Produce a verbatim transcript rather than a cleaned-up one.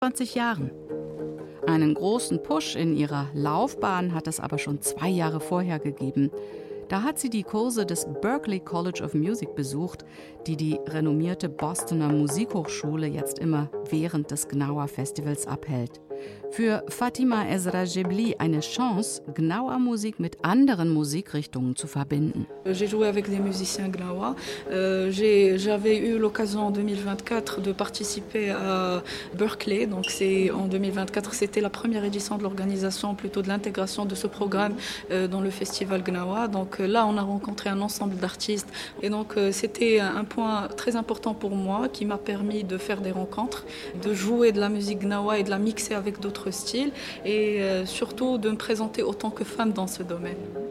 vierundzwanzig Jahren. Einen großen Push in ihrer Laufbahn hat es aber schon zwei Jahre vorher gegeben. Da hat sie die Kurse des Berklee College of Music besucht, die die renommierte Bostoner Musikhochschule jetzt immer während des Gnawa Festivals abhält. Für Fatima Ezra Gebli eine Chance, Gnawa Musik mit anderen Musikrichtungen zu verbinden. J'ai joué avec des musiciens Gnawa. Euh, j'ai, j'avais eu l'occasion en deux mille vingt-quatre de participer à Berklee. Donc c'est, en deux mille vingt-quatre, c'était la première édition de l'organisation, plutôt de l'intégration de ce programme euh, dans le festival Gnawa. Donc euh, là, on a rencontré un ensemble d'artistes. Et donc euh, c'était un point très important pour moi qui m'a permis de faire des rencontres, de jouer de la musique Gnawa et de la mixer avec d'autres styles et euh, surtout de me présenter autant que femme dans ce domaine.